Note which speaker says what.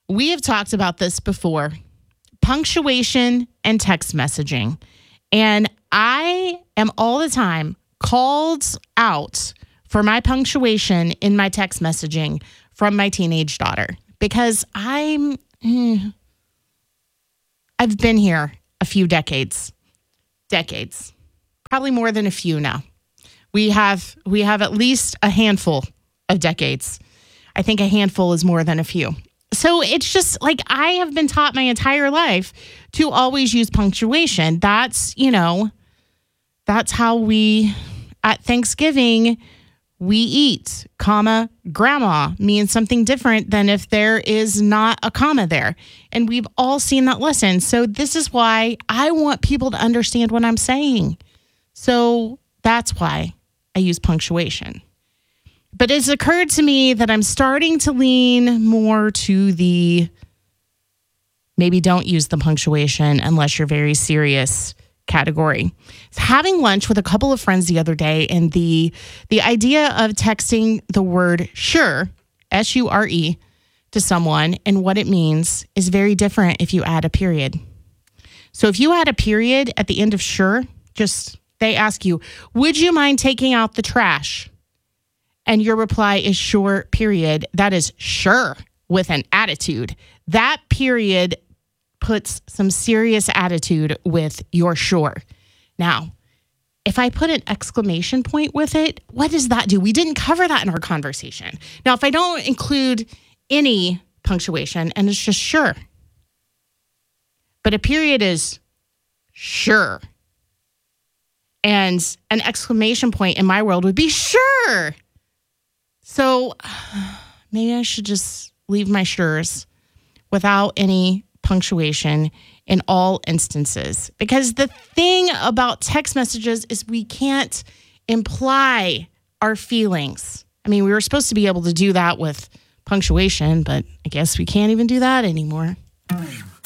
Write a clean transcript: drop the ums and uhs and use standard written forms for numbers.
Speaker 1: We have talked about this before, punctuation and text messaging. And I am all the time called out for my punctuation in my text messaging from my teenage daughter because I've been here a few decades, probably more than a few now. We have at least a handful of decades. I think a handful is more than a few. So it's just like I have been taught my entire life to always use punctuation. That's how we, at Thanksgiving, we eat, comma, grandma means something different than if there is not a comma there. And we've all seen that lesson. So this is why I want people to understand what I'm saying. So that's why I use punctuation. But it's occurred to me that I'm starting to lean more to the maybe don't use the punctuation unless you're very serious category. Having lunch with a couple of friends the other day, and the idea of texting the word sure, S-U-R-E, to someone and what it means is very different if you add a period. So if you add a period at the end of sure, they ask you, would you mind taking out the trash? And your reply is sure, period. That is sure with an attitude. That period puts some serious attitude with your sure. Now, if I put an exclamation point with it, what does that do? We didn't cover that in our conversation. Now, if I don't include any punctuation and it's just sure, but a period is sure. And an exclamation point in my world would be sure. So maybe I should just leave my sures without any punctuation in all instances. Because the thing about text messages is we can't imply our feelings. I mean, we were supposed to be able to do that with punctuation, but I guess we can't even do that anymore.